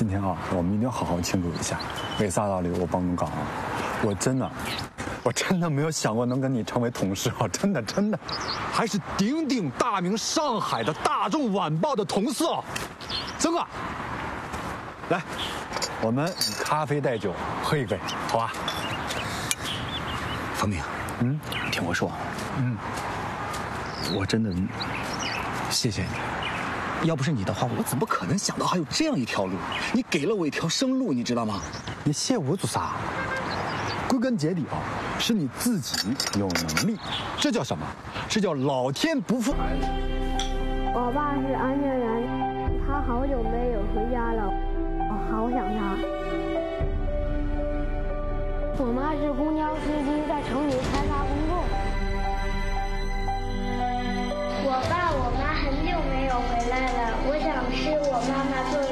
今天啊，我们一定要好好庆祝一下。为啥道理？我帮侬讲啊，我真的没有想过能跟你成为同事啊，真的，还是鼎鼎大名上海的大众晚报的同事哦，真的。来，我们以咖啡代酒，喝一杯，好吧？ 方明，你听我说，我真的谢谢你，要不是你的话，我怎么可能想到还有这样一条路？你给了我一条生路，你知道吗？ 你谢我做啥？归根结底啊，是你自己有能力，这叫什么？这叫老天不负。 我爸是安监员，他好久没有回家了，我好想他。我妈是公交司机，在城里开发工作。 我爸我妈很久没有回来了，我想吃我妈妈做的